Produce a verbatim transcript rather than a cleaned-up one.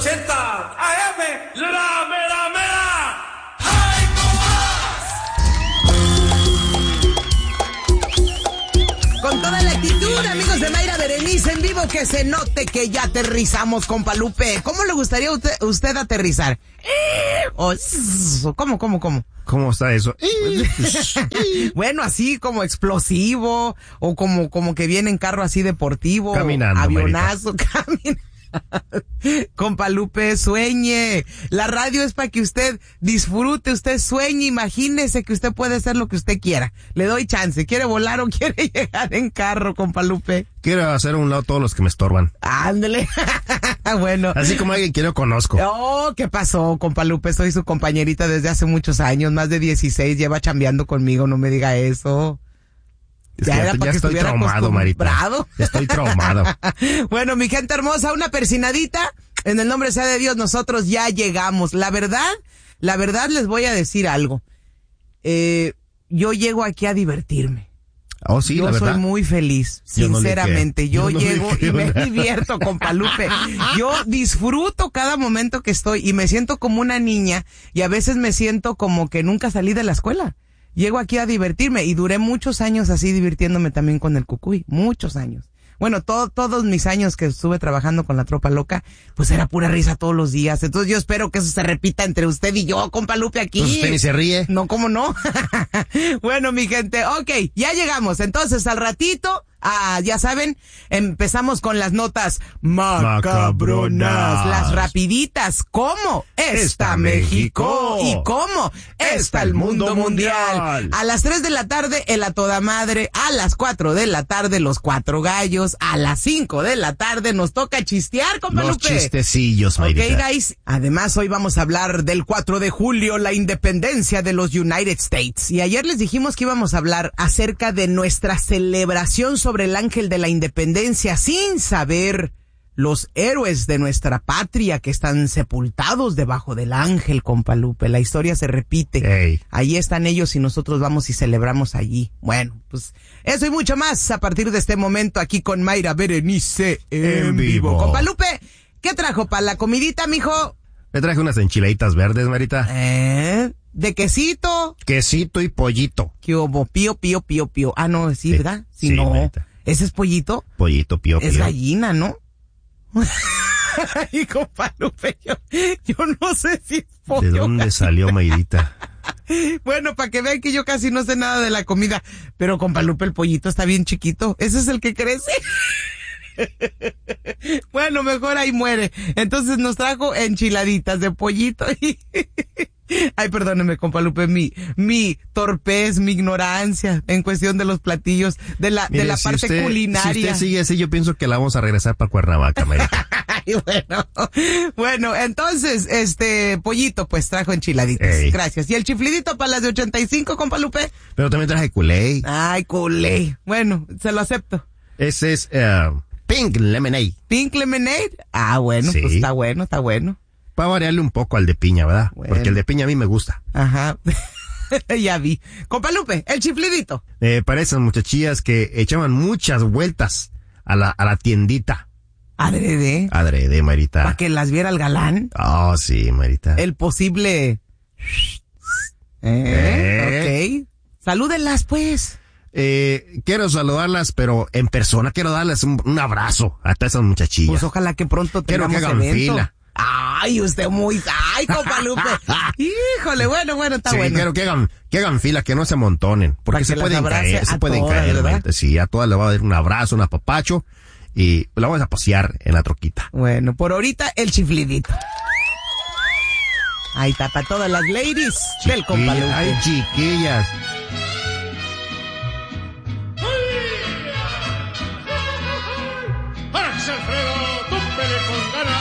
ochenta A M, la mera mera. Con toda la actitud, amigos de Mayra Berenice en vivo, que se note que ya aterrizamos, compa Lupe. ¿Cómo le gustaría usted, usted aterrizar? ¿O cómo, cómo, cómo? ¿Cómo está eso? Bueno, así como explosivo, o como, como que viene en carro así deportivo. Caminando, avionazo, caminando. Compa Lupe, sueñe. La radio es para que usted disfrute, usted sueñe, imagínese que usted puede hacer lo que usted quiera. Le doy chance. ¿Quiere volar o quiere llegar en carro, compa Lupe? Quiero hacer a un lado todos los que me estorban. Ándale. Bueno. Así como alguien que yo conozco. Oh, ¿qué pasó, compa Lupe? Soy su compañerita desde hace muchos años, más de dieciséis, lleva chambeando conmigo, no me diga eso. Es ya, que ya, ya estoy traumado, Marita. Estoy traumado. Bueno, mi gente hermosa, una persinadita. En el nombre sea de Dios, nosotros ya llegamos. La verdad, la verdad les voy a decir algo. Eh, yo llego aquí a divertirme. Oh, sí, yo la verdad. soy muy feliz, yo sinceramente. No yo yo llego no y me divierto, compa Lupe. Yo disfruto cada momento que estoy y me siento como una niña y a veces me siento como que nunca salí de la escuela. Llego aquí a divertirme y duré muchos años así divirtiéndome también con el cucuy, muchos años. Bueno, todo, todos mis años que estuve trabajando con la Tropa Loca, pues era pura risa todos los días. Entonces yo espero que eso se repita entre usted y yo, compa Lupe, aquí. Pues usted ni se ríe. No, ¿cómo no? Bueno, mi gente, ok, ya llegamos. Entonces, al ratito, ah, ya saben, empezamos con las notas macabronas, las rapiditas. ¿Cómo está, está México? México? ¿Y cómo está, está el mundo mundial? mundial? A las tres de la tarde, el A Toda Madre. A las cuatro de la tarde, los Cuatro Gallos. A las cinco de la tarde, nos toca chistear, compa Los Lupe. chistecillos, Mayrita. Ok, guys. Además, hoy vamos a hablar del cuatro de julio, la independencia de los United States. Y ayer les dijimos que íbamos a hablar acerca de nuestra celebración sobre el ángel de la independencia, sin saber los héroes de nuestra patria que están sepultados debajo del ángel, compa Lupe. La historia se repite. Hey. Allí están ellos y nosotros vamos y celebramos allí. Bueno, pues eso y mucho más a partir de este momento aquí con Mayra Berenice en, en vivo. vivo. Compa Lupe, ¿qué trajo para la comidita, mijo? Me traje unas enchiladitas verdes, Marita. ¿Eh? ¿De quesito? Quesito y pollito. ¿Qué hubo? Pío, pío, pío, pío. Ah, no, sí, ¿verdad? Sí, sí no. Marita. ¿Ese es pollito? Pollito, pío, pío. Es gallina, ¿no? Ay, compa Lupe, yo, yo no sé si es pollo. ¿De dónde salió, Mayrita? Bueno, para que vean que yo casi no sé nada de la comida. Pero, compa Lupe, el pollito está bien chiquito. Ese es el que crece. Bueno, mejor ahí muere. Entonces nos trajo enchiladitas de pollito y... Ay, perdóneme, compa Lupe, mi, mi torpez, mi ignorancia en cuestión de los platillos, de la, Mire, de la si parte usted, culinaria. Si usted sigue así, yo pienso que la vamos a regresar para Cuernavaca, Mayrita. Ay, bueno, bueno, entonces, este, pollito, pues trajo enchiladitas. Ey. Gracias. ¿Y el chiflidito para las de ochenta y cinco, compa Lupe? Pero también traje Kool-Aid. Ay, Kool-Aid. Bueno, se lo acepto. Ese es, uh, Pink Lemonade. Pink Lemonade. Ah, bueno, Sí. pues está bueno, está bueno. Para variarle un poco al de piña, ¿verdad? Bueno. Porque el de piña a mí me gusta. Ajá. Ya vi. Compa Lupe, el chiflidito. Eh, para esas muchachillas que echaban muchas vueltas a la, a la tiendita. Adrede. Adrede, Marita. Para que las viera el galán. Oh, sí, Marita. El posible. Eh, Eh. Ok. Salúdenlas, pues. Eh, quiero saludarlas, pero en persona. Quiero darles un, un abrazo a todas esas muchachillas. Pues ojalá que pronto Quiero tengamos que hagan evento. fila. Ay, usted muy... Ay, compa Lupe. Híjole, bueno, bueno, está sí, bueno. quiero que hagan, que hagan fila, que no se amontonen. Para Porque que se las pueden abrace caer, a se pueden todas, caer, ¿verdad? Marita. Sí, a todas les voy a dar un abrazo, un apapacho. Y la vamos a pasear en la troquita. Bueno, por ahorita, el chiflidito. Ahí está, para todas las ladies del compa Lupe. Ay, chiquillas. ¡Alex Alfredo, tópele con ganas!